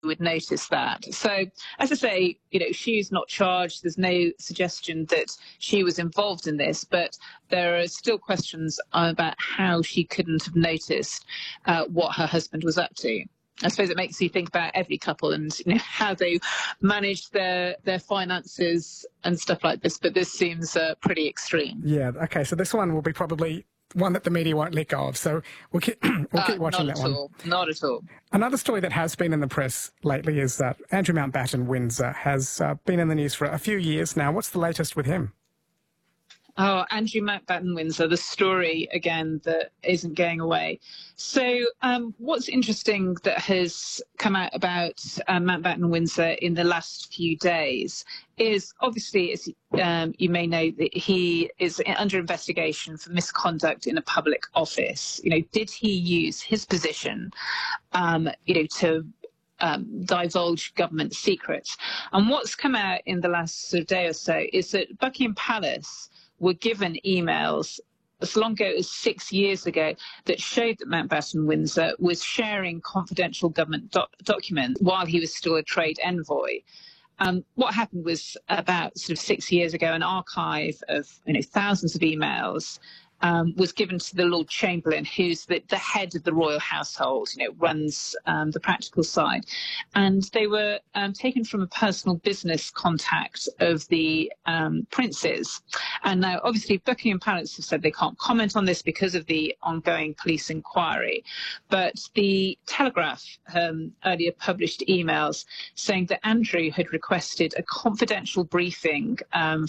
would notice that. So, as I say, she's not charged. There's no suggestion that she was involved in this, but there are still questions about how she couldn't have noticed what her husband was up to. I suppose it makes you think about every couple and how they manage their finances and stuff like this. But this seems pretty extreme. Yeah. Okay. So this one will be probably one that the media won't let go of. So we'll keep watching that one. Not at all. Another story that has been in the press lately is that Andrew Mountbatten Windsor has been in the news for a few years now. What's the latest with him? Oh, Andrew Mountbatten Windsor, the story, again, that isn't going away. So what's interesting that has come out about Mountbatten Windsor in the last few days is, obviously, as you may know, that he is under investigation for misconduct in a public office. Did he use his position, to divulge government secrets? And what's come out in the last day or so is that Buckingham Palace were given emails as long ago as 6 years ago that showed that Mountbatten Windsor was sharing confidential government documents while he was still a trade envoy. What happened was, about sort of 6 years ago, an archive of thousands of emails was given to the Lord Chamberlain, who's the head of the royal household, runs the practical side. And they were taken from a personal business contact of the princes. And now, obviously, Buckingham Palace have said they can't comment on this because of the ongoing police inquiry. But the Telegraph earlier published emails saying that Andrew had requested a confidential briefing